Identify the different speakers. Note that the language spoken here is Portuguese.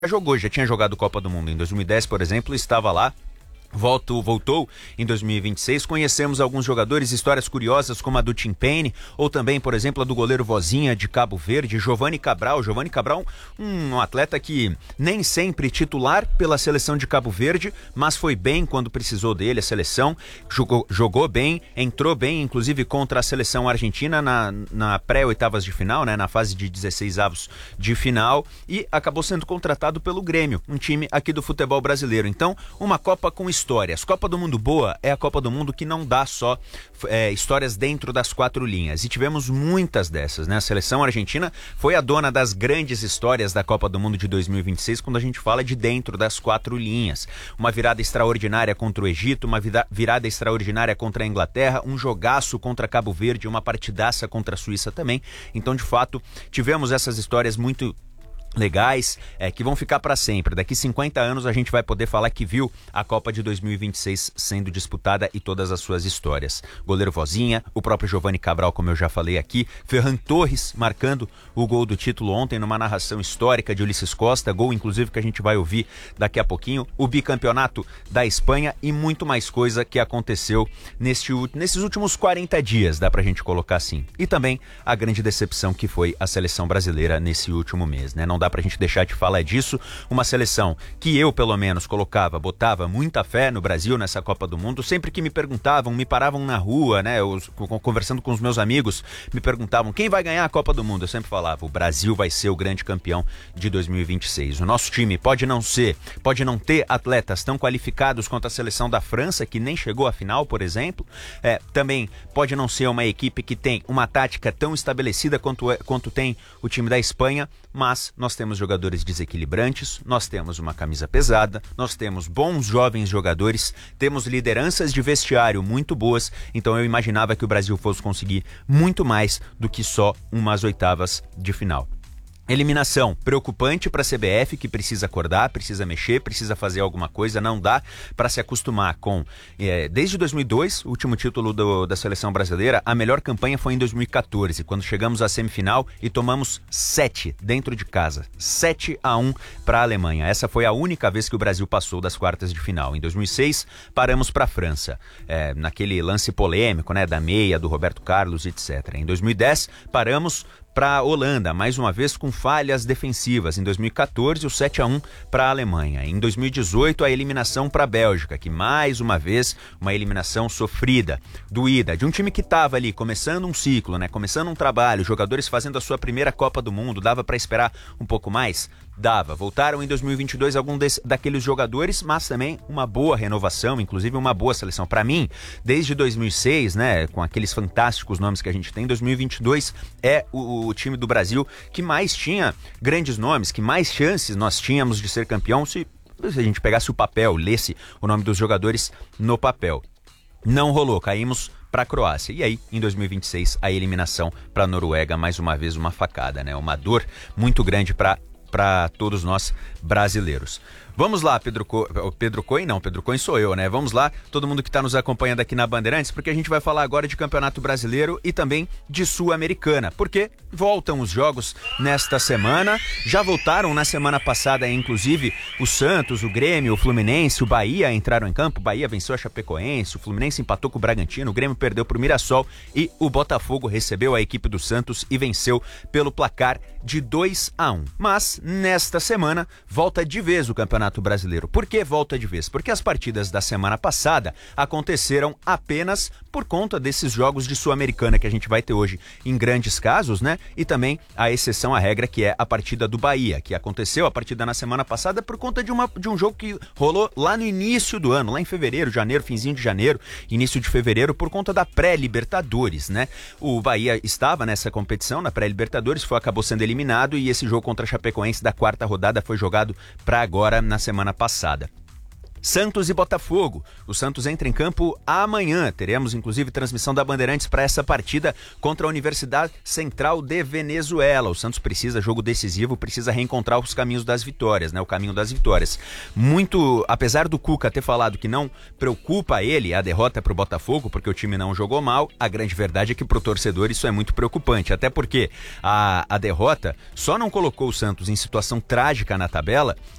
Speaker 1: já tinha jogado Copa do Mundo em 2010, por exemplo, estava lá. Voltou em 2026, conhecemos alguns jogadores, histórias curiosas como a do Tim Payne, ou também, por exemplo, a do goleiro Vozinha de Cabo Verde, Giovanni Cabral, um atleta que nem sempre titular pela seleção de Cabo Verde, mas foi bem quando precisou dele, a seleção, jogou bem, entrou bem, inclusive contra a seleção argentina na pré-oitavas de final, né, na fase de 16avos de final, e acabou sendo contratado pelo Grêmio, um time aqui do futebol brasileiro. Então, uma Copa com histórias. Copa do Mundo boa é a Copa do Mundo que não dá só histórias dentro das quatro linhas. E tivemos muitas dessas, né? A seleção argentina foi a dona das grandes histórias da Copa do Mundo de 2026 quando a gente fala de dentro das quatro linhas. Uma virada extraordinária contra o Egito, uma virada extraordinária contra a Inglaterra, um jogaço contra Cabo Verde, uma partidaça contra a Suíça também. Então, de fato, tivemos essas histórias muito legais, que vão ficar para sempre. Daqui 50 anos a gente vai poder falar que viu a Copa de 2026 sendo disputada e todas as suas histórias. Goleiro Vozinha, o próprio Giovanni Cabral, como eu já falei aqui, Ferran Torres marcando o gol do título ontem numa narração histórica de Ulisses Costa, gol inclusive que a gente vai ouvir daqui a pouquinho, o bicampeonato da Espanha e muito mais coisa que aconteceu nesses últimos 40 dias, dá pra gente colocar assim. E também a grande decepção que foi a seleção brasileira nesse último mês, né? Não dá pra gente deixar de falar disso. Uma seleção que eu, pelo menos, botava muita fé no Brasil nessa Copa do Mundo. Sempre que me paravam na rua, né? Conversando com os meus amigos, me perguntavam quem vai ganhar a Copa do Mundo. Eu sempre falava, o Brasil vai ser o grande campeão de 2026. O nosso time pode não ter atletas tão qualificados quanto a seleção da França, que nem chegou à final, por exemplo. Também pode não ser uma equipe que tem uma tática tão estabelecida quanto tem o time da Espanha, mas nós temos jogadores desequilibrantes, nós temos uma camisa pesada, nós temos bons jovens jogadores, temos lideranças de vestiário muito boas, então eu imaginava que o Brasil fosse conseguir muito mais do que só umas oitavas de final. Eliminação preocupante para a CBF, que precisa acordar, precisa mexer, precisa fazer alguma coisa, não dá para se acostumar com... desde 2002, o último título da seleção brasileira, a melhor campanha foi em 2014, quando chegamos à semifinal e tomamos 7 dentro de casa, 7-1 para a Alemanha. Essa foi a única vez que o Brasil passou das quartas de final. Em 2006, paramos para a França, naquele lance polêmico, né, da meia, do Roberto Carlos, etc. Em 2010, paramos para a Holanda, mais uma vez com falhas defensivas. Em 2014, o 7-1 para a Alemanha. Em 2018, a eliminação para a Bélgica, que mais uma vez, uma eliminação sofrida, doída, de um time que estava ali começando um ciclo, né, começando um trabalho, jogadores fazendo a sua primeira Copa do Mundo. Dava para esperar um pouco mais? Dava. Voltaram em 2022 daqueles jogadores, mas também uma boa renovação, inclusive uma boa seleção. Para mim, desde 2006, né, com aqueles fantásticos nomes que a gente tem, 2022 é o time do Brasil que mais tinha grandes nomes, que mais chances nós tínhamos de ser campeão se a gente pegasse o papel, lesse o nome dos jogadores no papel. Não rolou, caímos para a Croácia. E aí, em 2026, a eliminação para a Noruega, mais uma vez uma facada, né? Uma dor muito grande para todos nós brasileiros. Vamos lá, Pedro Cohen sou eu, né? Vamos lá, todo mundo que está nos acompanhando aqui na Bandeirantes, porque a gente vai falar agora de Campeonato Brasileiro e também de Sul-Americana, porque voltam os jogos nesta semana, já voltaram na semana passada, inclusive, o Santos, o Grêmio, o Fluminense, o Bahia entraram em campo, o Bahia venceu a Chapecoense, o Fluminense empatou com o Bragantino, o Grêmio perdeu para o Mirassol e o Botafogo recebeu a equipe do Santos e venceu pelo placar de 2-1. Mas, nesta semana, volta de vez o Campeonato Brasileiro. Por que volta de vez? Porque as partidas da semana passada aconteceram apenas por conta desses jogos de Sul-Americana que a gente vai ter hoje em grandes casos, né? E também a exceção à regra, que é a partida do Bahia, que aconteceu a partida na semana passada por conta de um jogo que rolou lá no início do ano, lá em fevereiro, janeiro, finzinho de janeiro, início de fevereiro, por conta da pré-Libertadores, né? O Bahia estava nessa competição, na pré-Libertadores, acabou sendo eliminado e esse jogo contra a Chapecoense da quarta rodada foi jogado para agora, na semana passada. Santos e Botafogo. O Santos entra em campo amanhã. Teremos, inclusive, transmissão da Bandeirantes para essa partida contra a Universidade Central de Venezuela. O Santos precisa, jogo decisivo, precisa reencontrar os caminhos das vitórias, né? O caminho das vitórias. Muito, apesar do Cuca ter falado que não preocupa ele a derrota para o Botafogo, porque o time não jogou mal, a grande verdade é que para o torcedor isso é muito preocupante. Até porque a derrota só não colocou o Santos em situação trágica na tabela